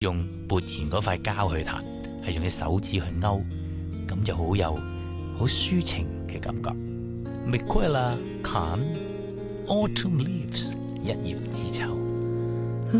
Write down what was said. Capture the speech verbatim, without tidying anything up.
用撥弦嗰塊膠去彈，係用隻手指去勾，咁就好有好抒情嘅感覺。Miquela Khan Autumn Leaves 一葉知秋。